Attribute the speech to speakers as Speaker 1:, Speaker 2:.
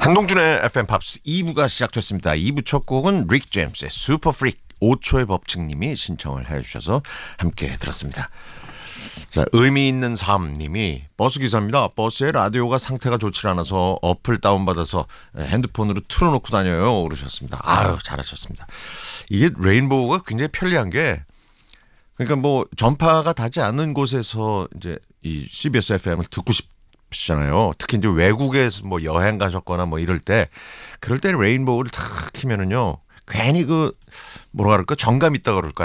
Speaker 1: 한동준의 FM 팝스 2부가 시작됐습니다. 2부 첫 곡은 릭 제임스의 슈퍼 프릭 5초의 법칙님이 신청을 해주셔서 함께 들었습니다. 자, 의미 있는 삶님이 버스 기사입니다. 버스에 라디오가 상태가 좋지 않아서 어플 다운받아서 핸드폰으로 틀어놓고 다녀요. 그러셨습니다. 아유, 잘하셨습니다. 이게 레인보우가 굉장히 편리한 게 그러니까 뭐 전파가 닿지 않는 곳에서 이제 이 CBS FM을 듣고 싶으시잖아요. 특히 이제 외국에서 뭐 여행 가셨거나 뭐 이럴 때 그럴 때 레인보우를 탁 키면은요. 괜히 그 뭐라 그럴까 정감 있다 그럴까요?